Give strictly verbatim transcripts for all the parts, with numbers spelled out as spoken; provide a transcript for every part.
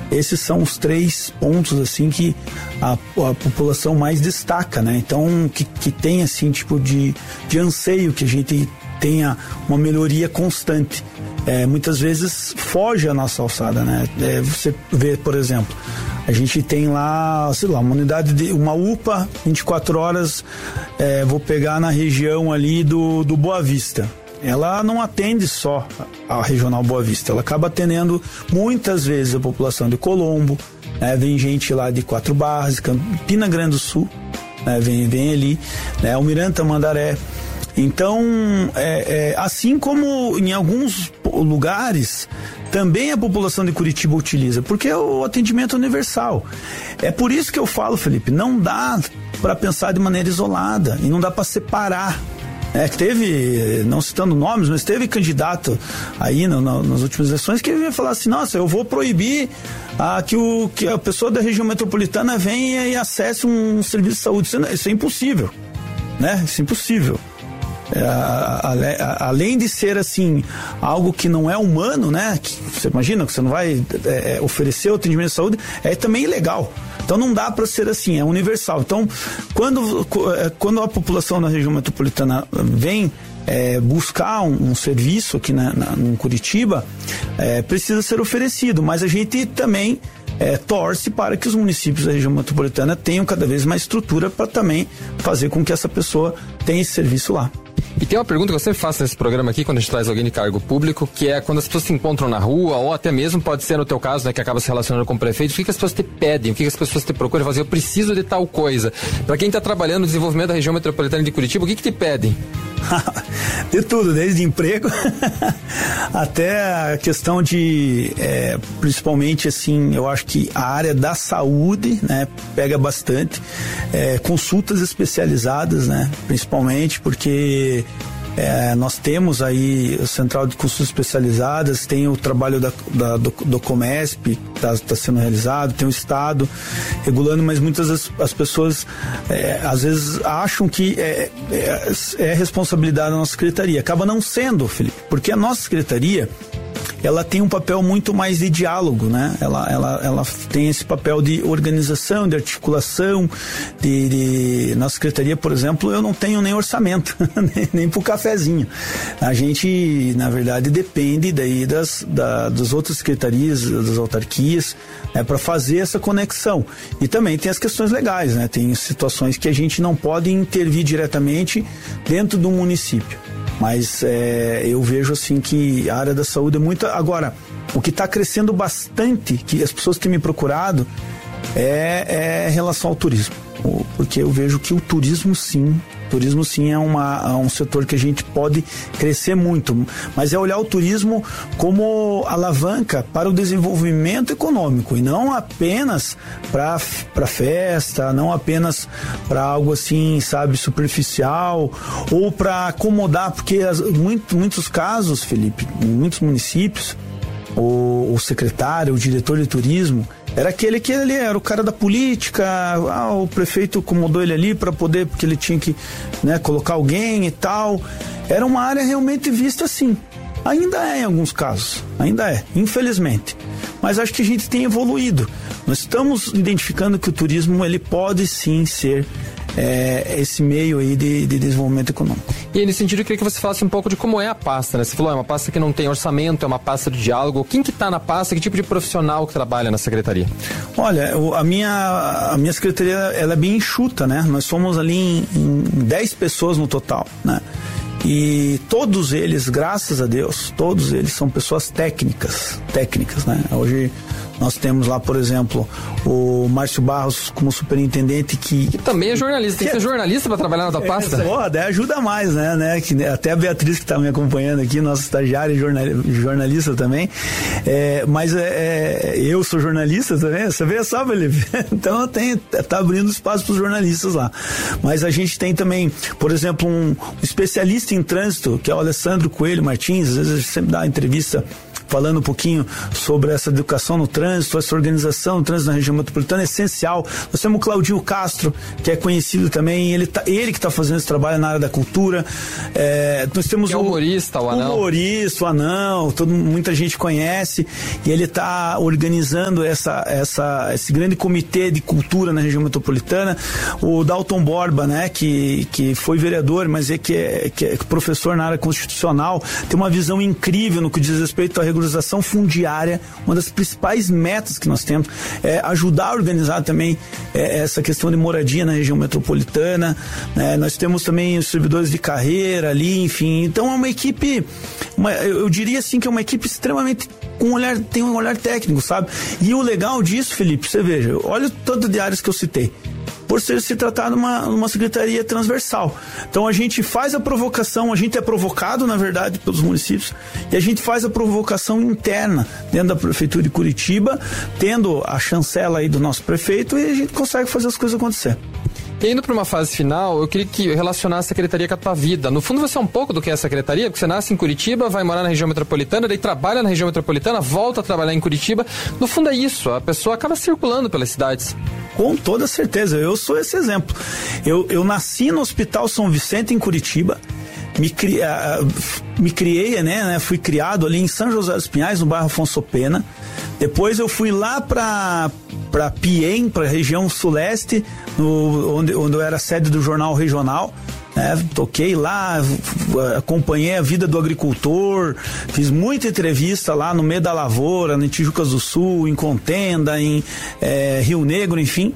esses são os três pontos, assim, que a, a população mais destaca, né? Então, que, que tem, assim, tipo de, de anseio que a gente tenha uma melhoria constante. É, muitas vezes foge a nossa alçada, né? É, você vê, por exemplo, a gente tem lá, sei lá, uma unidade de uma U P A vinte e quatro horas, é, vou pegar na região ali do, do Boa Vista. Ela não atende só a regional Boa Vista, ela acaba atendendo muitas vezes a população de Colombo, né? Vem gente lá de Quatro Barras, Campina Grande do Sul, né? vem, vem ali, né? Almirante Tamandaré. Então, é, é, assim como em alguns lugares, também a população de Curitiba utiliza, porque é o atendimento universal. É por isso que eu falo, Felipe, não dá para pensar de maneira isolada e não dá para separar. É, teve, não citando nomes, mas teve candidato aí no, no, nas últimas eleições que ia falar assim, nossa, eu vou proibir ah, que, o, que a pessoa da região metropolitana venha e acesse um, um serviço de saúde. Isso, isso é impossível, né? Isso é impossível. É, a, a, a, além de ser assim algo que não é humano, né? Que você imagina que você não vai é, oferecer o atendimento de saúde, é também ilegal. Então não dá para ser assim, é universal. Então quando, quando a população da região metropolitana vem é, buscar um, um serviço aqui na, na, em Curitiba, é, precisa ser oferecido, mas a gente também É, torce para que os municípios da região metropolitana tenham cada vez mais estrutura para também fazer com que essa pessoa tenha esse serviço lá. E tem uma pergunta que eu sempre faço nesse programa aqui, quando a gente traz alguém de cargo público, que é quando as pessoas se encontram na rua, ou até mesmo pode ser no teu caso, né, que acaba se relacionando com o prefeito, o que, que as pessoas te pedem, o que, que as pessoas te procuram fazer? Eu preciso de tal coisa. Para quem está trabalhando no desenvolvimento da região metropolitana de Curitiba, o que, que te pedem? De tudo, desde emprego até a questão de, é, principalmente assim, eu acho que a área da saúde, né, pega bastante, é, consultas especializadas, né, principalmente porque É, nós temos aí a Central de Consultas Especializadas, tem o trabalho da, da, do, do Comesp que está tá sendo realizado, tem o Estado regulando, mas muitas das as pessoas é, às vezes acham que é, é, é responsabilidade da nossa secretaria. Acaba não sendo, Felipe, porque a nossa secretaria ela tem um papel muito mais de diálogo, né? Ela, ela, ela tem esse papel de organização, de articulação, de, de... na secretaria, por exemplo, eu não tenho nem orçamento, nem, nem pro cafezinho. A gente, na verdade, depende daí das, da, das outras secretarias, das autarquias, né, para fazer essa conexão. E também tem as questões legais, né? Tem situações que a gente não pode intervir diretamente dentro do município. Mas é, eu vejo assim que a área da saúde é muito... Agora, o que está crescendo bastante, que as pessoas têm me procurado, é, é em relação ao turismo. Porque eu vejo que o turismo sim, turismo sim é, uma, é um setor que a gente pode crescer muito, mas é olhar o turismo como alavanca para o desenvolvimento econômico e não apenas para para festa, não apenas para algo assim, sabe, superficial ou para acomodar, porque as, muito, muitos casos, Felipe, em muitos municípios, o, o secretário, o diretor de turismo era aquele que ele era o cara da política, ah, o prefeito acomodou ele ali para poder, porque ele tinha que, né, colocar alguém e tal. Era uma área realmente vista assim. Ainda é em alguns casos, ainda é, infelizmente. Mas acho que a gente tem evoluído. Nós estamos identificando que o turismo ele pode sim ser é, esse meio aí de, de desenvolvimento econômico. E aí, nesse sentido, eu queria que você falasse um pouco de como é a pasta, né? Você falou, é uma pasta que não tem orçamento, é uma pasta de diálogo. Quem que está na pasta? Que tipo de profissional que trabalha na secretaria? Olha, a minha, a minha secretaria, ela é bem enxuta, né? Nós somos ali em, em dez pessoas no total, né? E todos eles, graças a Deus, todos eles são pessoas técnicas, técnicas, né? Hoje nós temos lá, por exemplo, o Márcio Barros como superintendente que... Que também é jornalista, tem que, que ser jornalista para trabalhar na tua pasta? É, pô, daí ajuda mais, né? né? Que, até a Beatriz que está me acompanhando aqui, nossa estagiária e jornal, jornalista também. É, mas é, eu sou jornalista também, você vê só, Felipe? Então tem, tá abrindo espaço para os jornalistas lá. Mas a gente tem também, por exemplo, um especialista em trânsito, que é o Alessandro Coelho Martins, às vezes a gente sempre dá entrevista falando um pouquinho sobre essa educação no trânsito, essa organização no trânsito na região metropolitana é essencial. Nós temos o Claudinho Castro, que é conhecido também, ele, tá, ele que está fazendo esse trabalho na área da cultura. É, nós temos que é o humorista, o Anão. O humorista, o Anão, todo, muita gente conhece, e ele está organizando essa, essa, esse grande comitê de cultura na região metropolitana. O Dalton Borba, né, que, que foi vereador, mas é que, é que é professor na área constitucional, tem uma visão incrível no que diz respeito à regularização fundiária. Uma das principais metas que nós temos é ajudar a organizar também é, essa questão de moradia na região metropolitana, né? Nós temos também os servidores de carreira ali, enfim, então é uma equipe, uma, eu diria assim que é uma equipe extremamente com um olhar, tem um olhar técnico, sabe? E o legal disso, Felipe, você veja, olha o tanto de áreas que eu citei, por ser se tratar de uma, uma secretaria transversal. Então a gente faz a provocação, a gente é provocado, na verdade, pelos municípios, e a gente faz a provocação interna dentro da Prefeitura de Curitiba, tendo a chancela aí do nosso prefeito, e a gente consegue fazer as coisas acontecer. E indo para uma fase final, eu queria que relacionar a secretaria com a tua vida. No fundo, você é um pouco do que é a secretaria, porque você nasce em Curitiba, vai morar na região metropolitana, daí trabalha na região metropolitana, volta a trabalhar em Curitiba. No fundo é isso, a pessoa acaba circulando pelas cidades. Com toda certeza, eu sou esse exemplo. Eu, eu nasci no Hospital São Vicente, em Curitiba, me, cri, uh, me criei, né, né, fui criado ali em São José dos Pinhais, no bairro Afonso Pena. Depois eu fui lá para para Piem, para a região suleste, no, onde, onde eu era sede do Jornal Regional. É, toquei lá, acompanhei a vida do agricultor, fiz muita entrevista lá no meio da lavoura, em Tijucas do Sul, em Contenda, em é, Rio Negro, enfim.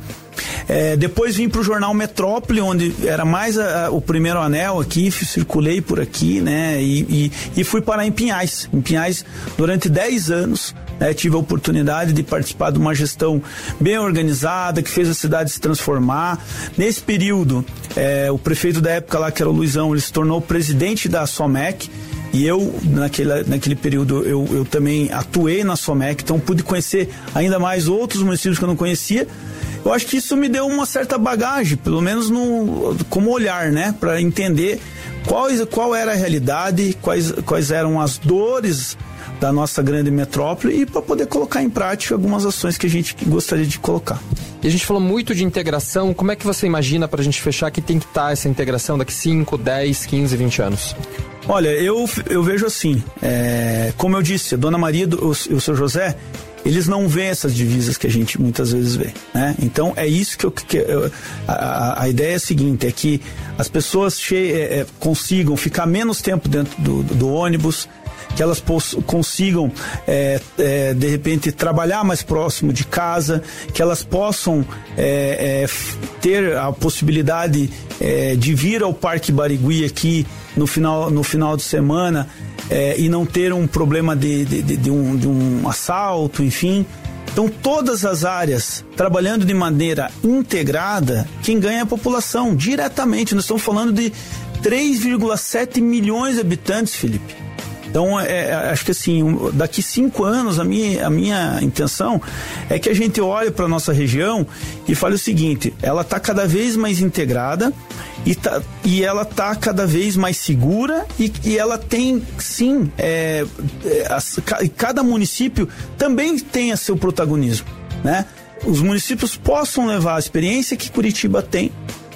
É, depois vim para o Jornal Metrópole, onde era mais a, a, o primeiro anel aqui, circulei por aqui, né? E, e, e fui parar em Pinhais. Em Pinhais, durante dez anos, né, tive a oportunidade de participar de uma gestão bem organizada, que fez a cidade se transformar. Nesse período, é, o prefeito da época lá, que era o Luizão, ele se tornou presidente da SOMEC. E eu, naquele, naquele período, eu, eu também atuei na SOMEC, então pude conhecer ainda mais outros municípios que eu não conhecia. Eu acho que isso me deu uma certa bagagem, pelo menos no, como olhar, né? Para entender qual, qual era a realidade, quais, quais eram as dores da nossa grande metrópole, e para poder colocar em prática algumas ações que a gente gostaria de colocar. E a gente falou muito de integração. Como é que você imagina, para a gente fechar, que tem que estar essa integração daqui cinco, dez, quinze, vinte anos? Olha, eu, eu vejo assim, é, como eu disse, a Dona Maria e o, o seu José, eles não veem essas divisas que a gente muitas vezes vê, né? Então é isso que eu, que eu a, a ideia é a seguinte, é que as pessoas che, é, consigam ficar menos tempo dentro do, do, do ônibus, que elas consigam, é, é, de repente, trabalhar mais próximo de casa, que elas possam é, é, ter a possibilidade é, de vir ao Parque Barigui aqui no final, no final de semana, é, e não ter um problema de, de, de, de, um, de um assalto, enfim. Então, todas as áreas trabalhando de maneira integrada, quem ganha é a população, diretamente. Nós estamos falando de três vírgula sete milhões de habitantes, Felipe. Então, é, acho que assim, daqui cinco anos, a minha, a minha intenção é que a gente olhe para a nossa região e fale o seguinte: ela está cada vez mais integrada e, tá, e ela está cada vez mais segura, e, e ela tem, sim, é, é, as, cada município também tem seu protagonismo, né? Os municípios possam levar a experiência que Curitiba tem,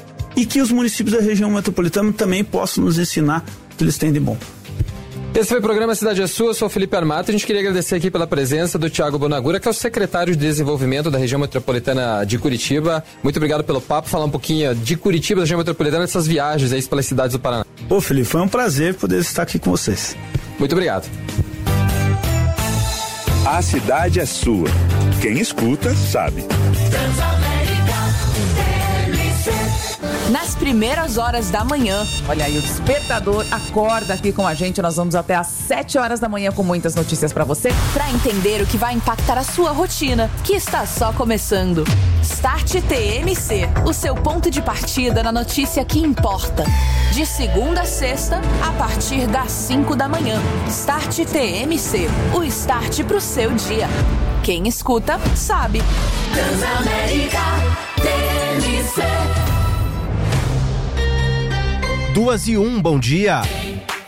e que os municípios da região metropolitana também possam nos ensinar o que eles têm de bom. Esse foi o programa Cidade é Sua, eu sou o Felipe Armato. A gente queria agradecer aqui pela presença do Thiago Bonagura, que é o secretário de Desenvolvimento da região metropolitana de Curitiba. Muito obrigado pelo papo, falar um pouquinho de Curitiba, da região metropolitana, dessas viagens aí pelas cidades do Paraná. Ô Felipe, foi um prazer poder estar aqui com vocês. Muito obrigado. A cidade é sua. Quem escuta, sabe. Nas primeiras horas da manhã, olha aí, o despertador acorda aqui com a gente. Nós vamos até às sete horas da manhã com muitas notícias pra você, pra entender o que vai impactar a sua rotina, que está só começando. Start T M C, o seu ponto de partida na notícia que importa. De segunda a sexta, a partir das cinco da manhã. Start T M C, o start pro seu dia. Quem escuta, sabe. Transamérica T M C. Duas e um, bom dia.